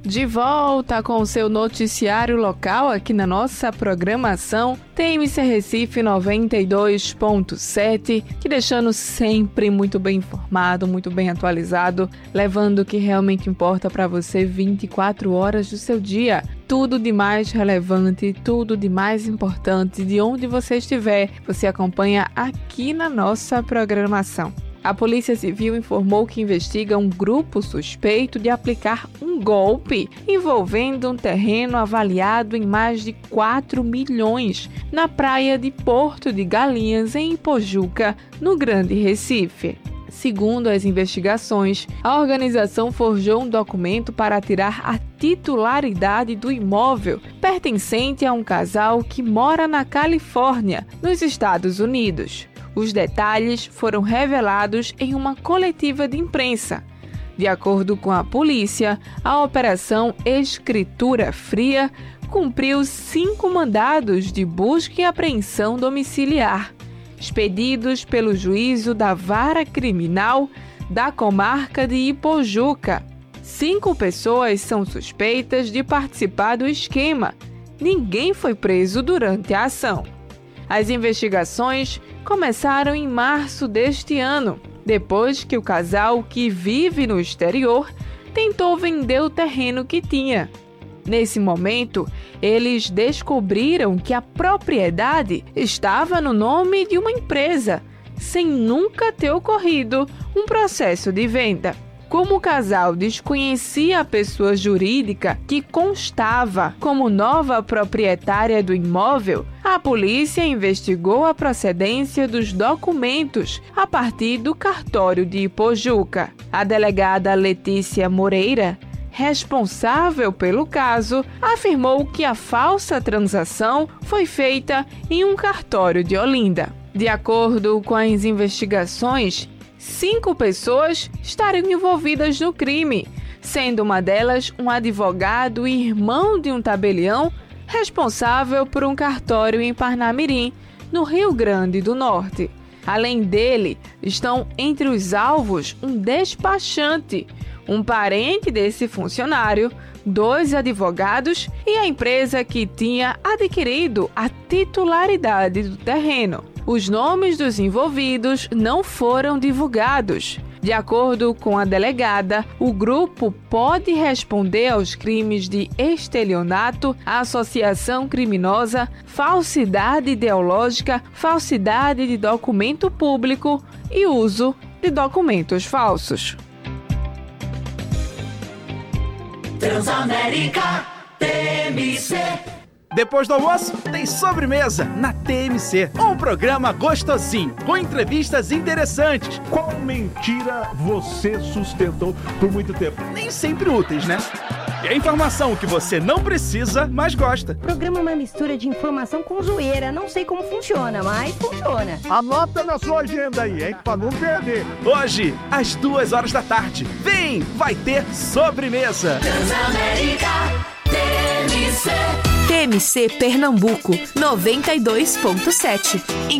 De volta com o seu noticiário local aqui na nossa programação TMC Recife 92.7, que deixando sempre muito bem informado, muito bem atualizado, levando o que realmente importa para você 24 horas do seu dia. Tudo de mais relevante, tudo de mais importante, de onde você estiver, você acompanha aqui na nossa programação. A Polícia Civil informou que investiga um grupo suspeito de aplicar um golpe envolvendo um terreno avaliado em mais de 4 milhões na praia de Porto de Galinhas, em Ipojuca, no Grande Recife. Segundo as investigações, a organização forjou um documento para tirar a titularidade do imóvel pertencente a um casal que mora na Califórnia, nos Estados Unidos. Os detalhes foram revelados em uma coletiva de imprensa. De acordo com a polícia, a Operação Escritura Fria cumpriu 5 mandados de busca e apreensão domiciliar, expedidos pelo juízo da Vara Criminal da comarca de Ipojuca. 5 pessoas são suspeitas de participar do esquema. Ninguém foi preso durante a ação. As investigações começaram em março deste ano, depois que o casal, que vive no exterior, tentou vender o terreno que tinha. Nesse momento, eles descobriram que a propriedade estava no nome de uma empresa, sem nunca ter ocorrido um processo de venda. Como o casal desconhecia a pessoa jurídica que constava como nova proprietária do imóvel, a polícia investigou a procedência dos documentos a partir do cartório de Ipojuca. A delegada Letícia Moreira, responsável pelo caso, afirmou que a falsa transação foi feita em um cartório de Olinda. De acordo com as investigações, 5 pessoas estariam envolvidas no crime, sendo uma delas um advogado e irmão de um tabelião responsável por um cartório em Parnamirim, no Rio Grande do Norte. Além dele, estão entre os alvos um despachante, um parente desse funcionário, 2 advogados e a empresa que tinha adquirido a titularidade do terreno. Os nomes dos envolvidos não foram divulgados. De acordo com a delegada, o grupo pode responder aos crimes de estelionato, associação criminosa, falsidade ideológica, falsidade de documento público e uso de documentos falsos. Transamérica TMC. Depois do almoço, tem sobremesa na TMC. Um programa gostosinho, com entrevistas interessantes. Qual mentira você sustentou por muito tempo? Nem sempre úteis, né? E a informação que você não precisa, mas gosta. O programa é uma mistura de informação com zoeira. Não sei como funciona, mas funciona. Anota na sua agenda aí, hein? Pra não perder. Hoje, às 2h da tarde. Vem, vai ter sobremesa. Transamérica TMC. TMC Pernambuco 92.7.